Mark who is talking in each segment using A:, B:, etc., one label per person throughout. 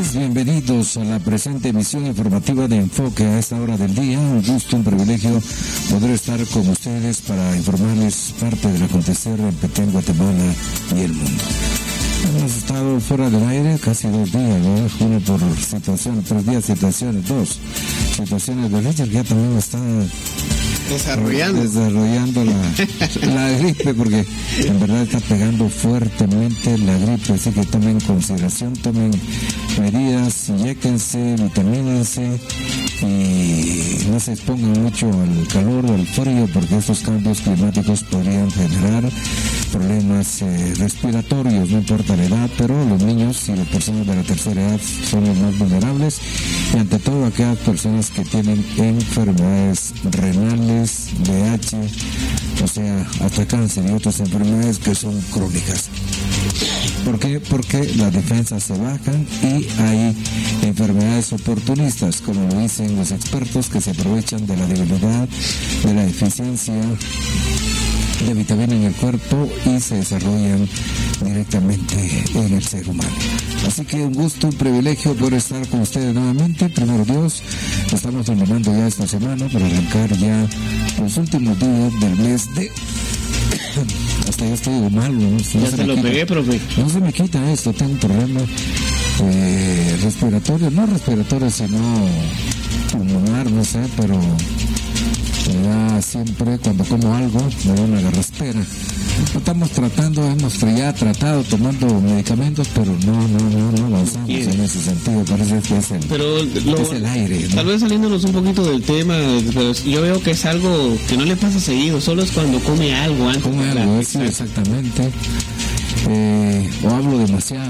A: días, bienvenidos a la presente emisión informativa de Enfoque a esta hora del día. Un gusto, un privilegio poder estar con ustedes para informarles parte del acontecer en Petén, Guatemala y el mundo. Hemos estado fuera del aire casi 2 días, ¿no? Uno por situación, 3 días situaciones, 2 situaciones de Richard, que ya también está desarrollando la gripe, porque en verdad está pegando fuertemente la gripe, así que tomen en consideración, tomen medidas, inyéquense, vitamínense y no se expongan mucho al calor o al frío, porque estos cambios climáticos podrían generar problemas respiratorios, no importa la edad, pero los niños y las personas de la tercera edad son los más vulnerables, y ante todo aquellas personas que tienen enfermedades renales, VIH, o sea, hasta cáncer y otras enfermedades que son crónicas. ¿Por qué? Porque las defensas se bajan y hay enfermedades oportunistas, como lo dicen los expertos, que se aprovechan de la debilidad, de la deficiencia de vitamina en el cuerpo y se desarrollan directamente en el ser humano. Así que un gusto, un privilegio poder estar con ustedes nuevamente. Primero Dios, estamos terminando ya esta semana para arrancar ya los últimos días del mes de... Hasta ya estoy malo, ¿no?
B: Ya se lo pegué, profe.
A: No se me quita esto, tengo un problema respiratorio, no respiratorio, sino pulmonar, no sé, pero me da siempre, cuando como algo, me da una garraspera. Estamos hemos ya tratado tomando medicamentos, pero no avanzamos en ese sentido. Parece que es el aire, ¿no?
B: Tal vez saliéndonos un poquito del tema, pero yo veo que es algo que no le pasa seguido, solo es cuando come algo antes.
A: Come algo, sí, exactamente. O hablo demasiado.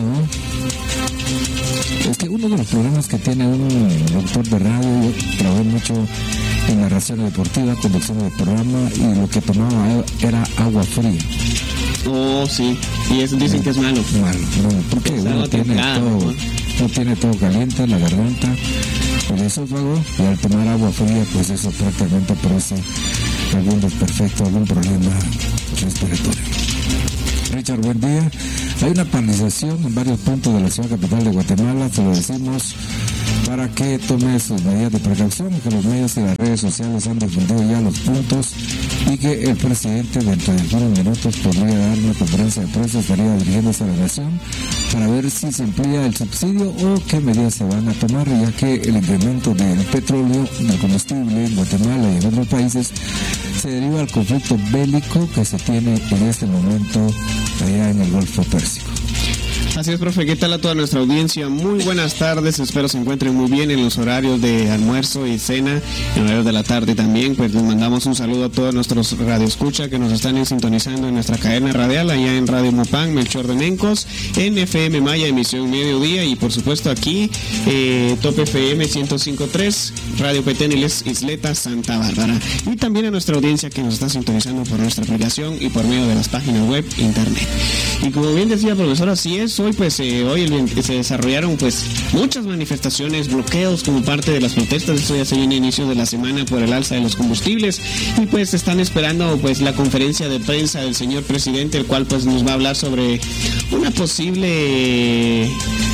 A: Es que uno de los problemas que tiene un doctor de radio, yo trabajé mucho en narración deportiva, conducción del programa, y lo que tomaba era agua fría.
B: Oh, sí, y eso dicen que es malo.
A: Malo, porque uno tiene todo caliente en la garganta, el esófago, y al tomar agua fría, pues eso prácticamente produce algún desperfecto, algún problema respiratorio. Richard, buen día. Hay una paralización en varios puntos de la ciudad capital de Guatemala, se lo decimos para que tome sus medidas de precaución, que los medios y las redes sociales han difundido ya los puntos y que el presidente dentro de algunos minutos podría dar una conferencia de prensa, estaría dirigiéndose a la nación para ver si se amplía el subsidio o qué medidas se van a tomar, ya que el incremento del petróleo, del combustible en Guatemala y en otros países se deriva al conflicto bélico que se tiene en este momento allá en el Golfo Pérsico.
B: Así es, profe, ¿qué tal a toda nuestra audiencia? Muy buenas tardes, espero se encuentren muy bien en los horarios de almuerzo y cena, en horarios de la tarde también. Pues les mandamos un saludo a todos nuestros radioescucha que nos están sintonizando en nuestra cadena radial, allá en Radio Mopán, Melchor de Mencos, en FM Maya, emisión mediodía, y por supuesto aquí, Top FM 105.3, Radio Petén y Isleta Santa Bárbara. Y también a nuestra audiencia que nos está sintonizando por nuestra aplicación y por medio de las páginas web, internet. Y como bien decía el profesor, así es, hoy se desarrollaron pues muchas manifestaciones, bloqueos como parte de las protestas. Esto ya se viene a inicio de la semana por el alza de los combustibles, y pues están esperando pues la conferencia de prensa del señor presidente, el cual pues nos va a hablar sobre una posible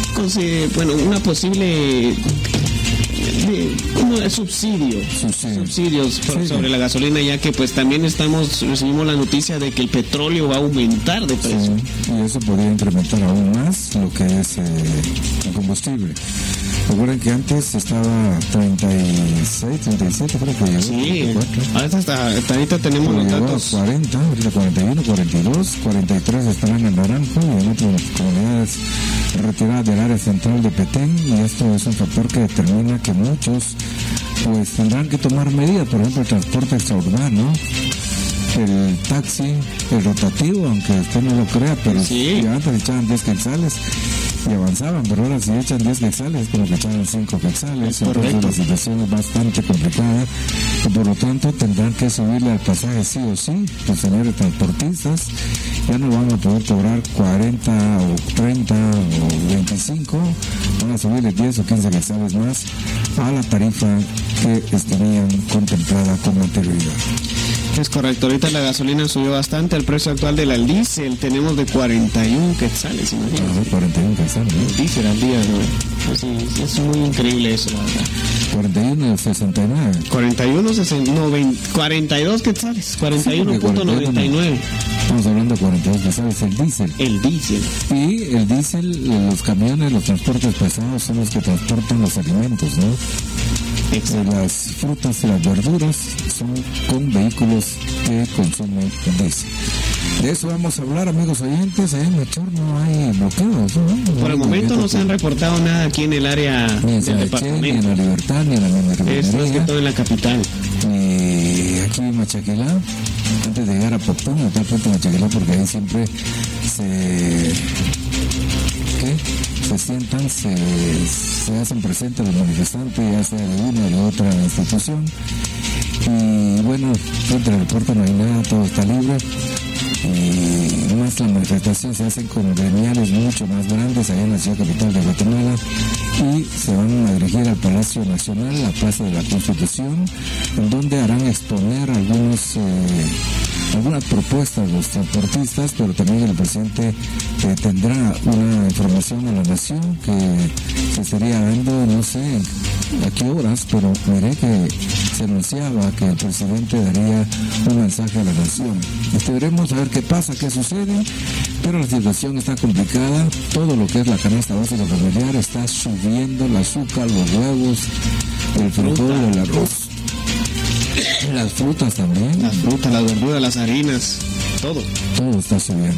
B: subsidios sobre la gasolina, ya que pues también recibimos la noticia de que el petróleo va a aumentar de precio.
A: Y eso podría incrementar aún más lo que es el combustible. Recuerden que antes estaba 36, 37, creo que llegó.
B: Sí, hasta ahorita tenemos los datos.
A: 40, ahorita 41, 42, 43 estarán en Naranjo y en otras comunidades retiradas del área central de Petén, y esto es un factor que determina que muchos pues tendrán que tomar medidas, por ejemplo el transporte extraurbano, el taxi, el rotativo, aunque usted no lo crea, pero
B: sí.
A: Ya antes echaban 10 quetzales y avanzaban, pero ahora si echan 10 quetzales es como que echaban 5 quetzales. Entonces la situación es bastante complicada y por lo tanto tendrán que subirle al pasaje sí o sí. Los señores transportistas ya no van a poder cobrar 40 o 30 o 25, van a subirle 10 o 15 quetzales más a la tarifa que tenían contemplada con anterioridad.
B: Es correcto, ahorita la gasolina subió bastante, el precio actual del diésel tenemos de 41 quetzales, imagínate.
A: 41 quetzales. pasando.
B: Diésel al día, ¿no? Pues sí, es muy increíble eso, la verdad.
A: 41.69.
B: 42 quetzales, 41.99.
A: Estamos hablando de 42 quetzales, el diésel.
B: El diésel.
A: Y el diésel, los camiones, los transportes pesados son los que transportan los alimentos, ¿no? Las frutas y las verduras son con vehículos que consumen diésel. De eso vamos a hablar, amigos oyentes. Allá en Melchor no hay bloqueos, ¿no?
B: Por el momento no se han reportado nada aquí en el área del departamento.
A: Ni en la Libertad, ni en la Minería.
B: Es más que todo en la capital.
A: Y aquí en Machaquilá, antes de llegar a Popón, acá al puerto de Machaquilá, porque ahí siempre se sientan, se hacen presentes los manifestantes, ya sea de una o de otra institución. Y bueno, frente al aeropuerto no hay nada, todo está libre. Y más la manifestación se hacen con gremiales mucho más grandes allá en la ciudad capital de Guatemala, y se van a dirigir al Palacio Nacional, la Plaza de la Constitución, en donde harán exponer algunas propuestas de los transportistas, pero también el presidente tendrá una información a la nación que se estaría dando, no sé a qué horas, pero miré que se anunciaba que el presidente daría un mensaje a la nación. Veremos a ver qué pasa, qué sucede, pero la situación está complicada. Todo lo que es la canasta básica familiar está subiendo, el azúcar, los huevos, el frijol, el arroz. Las frutas también.
B: Las frutas, las verduras, las harinas, todo.
A: Todo está subiendo.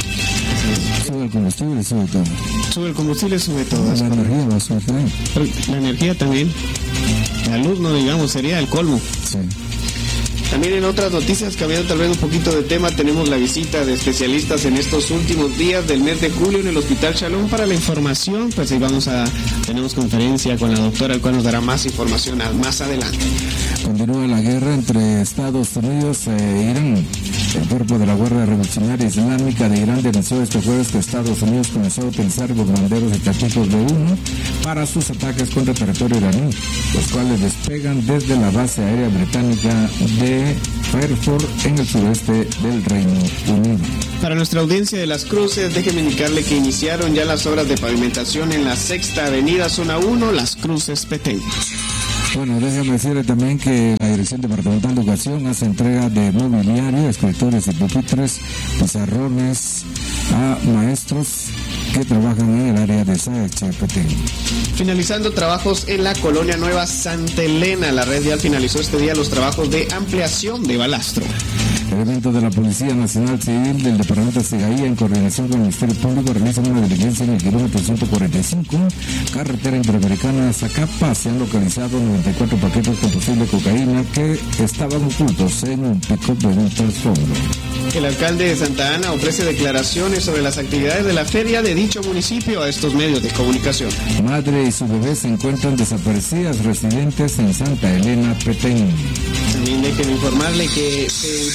A: Sube el combustible, sube todo.
B: Sube el combustible, sube todo.
A: La energía va a subir también.
B: La energía también. La luz, no digamos, sería el colmo.
A: Sí.
B: También en otras noticias, cambiando tal vez un poquito de tema, tenemos la visita de especialistas en estos últimos días del mes de julio en el Hospital Shalom. Para la información, pues ahí tenemos conferencia con la doctora, el cual nos dará más información más adelante.
A: Continúa la guerra entre Estados Unidos e Irán. El cuerpo de la Guardia Revolucionaria Islámica de Irán denunció este jueves que Estados Unidos comenzó a utilizar bombarderos y platillos de humo para sus ataques contra territorio iraní, los cuales despegan desde la base aérea británica de Fairford en el sureste del Reino Unido.
B: Para nuestra audiencia de Las Cruces, déjeme indicarle que iniciaron ya las obras de pavimentación en la 6ª Avenida Zona 1, Las Cruces, Petén.
A: Bueno, déjame decirle también que la Dirección Departamental de Educación hace entrega de mobiliario, escritores y pupitres, pizarrones a maestros que trabajan en el área de SAECH-Petén.
B: Finalizando trabajos en la Colonia Nueva Santa Elena, la red vial finalizó este día los trabajos de ampliación de balastro.
A: Elementos de la Policía Nacional Civil del Departamento de Segaía, en coordinación con el Ministerio Público, realizan una diligencia en el kilómetro 145, carretera interamericana Zacapa. Se han localizado 94 paquetes con posible cocaína que estaban ocultos en un pick-up de un trasfondo.
B: El alcalde de Santa Ana ofrece declaraciones sobre las actividades de la feria de dicho municipio a estos medios de comunicación.
A: Madre y su bebé se encuentran desaparecidas, residentes en Santa Elena, Petén.
B: También déjenme informarle que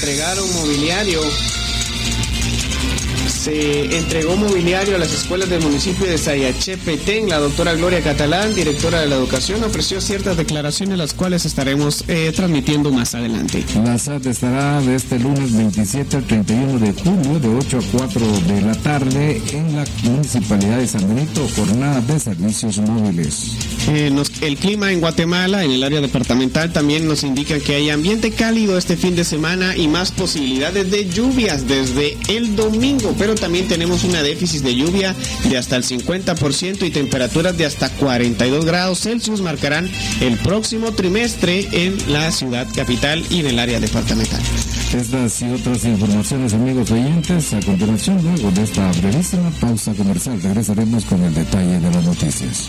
B: se entregó mobiliario a las escuelas del municipio de Sayaché-Petén. La doctora Gloria Catalán, directora de la educación, ofreció ciertas declaraciones, las cuales estaremos transmitiendo más adelante.
A: La SAT estará de este lunes 27 al 31 de julio de 8 a 4 de la tarde en la municipalidad de San Benito, jornada de servicios móviles.
B: El clima en Guatemala, en el área departamental, también nos indica que hay ambiente cálido este fin de semana y más posibilidades de lluvias desde el domingo, pero también tenemos una déficit de lluvia de hasta el 50% y temperaturas de hasta 42 grados Celsius marcarán el próximo trimestre en la ciudad capital y en el área departamental.
A: Estas y otras informaciones, amigos oyentes, a continuación, luego de esta brevísima pausa comercial, regresaremos con el detalle de las noticias.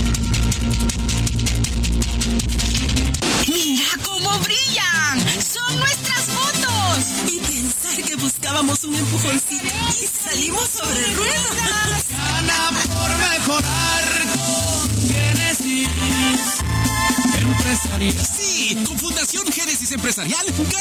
C: ¡Mira cómo brillan! ¡Son nuestras fotos! Y pensar que buscábamos un empujoncito y salimos sobre ruedas.
D: Gana por mejorar con Génesis Empresarial.
E: Sí, con Fundación Génesis Empresarial